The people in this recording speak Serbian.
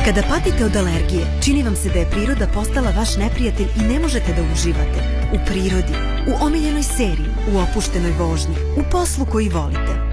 Kada patite od alergije, čini vam se da je priroda postala vaš neprijatelj i ne možete da uživate. U prirodi, u omiljenoj seriji, u opuštenoj vožnji, u poslu koji volite.